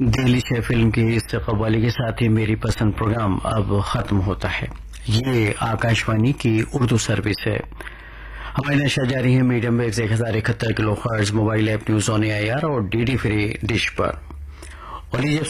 दिल्ली से फिल्म की इस कव्वाली के साथ ही मेरी पसंद प्रोग्राम अब खत्म होता है। ये आकाशवाणी की उर्दू सर्विस है। हमारी नशा जारी है medium wave 1071 kilohertz, mobile app news on AIR और डीडी फ्री डिश पर। और ये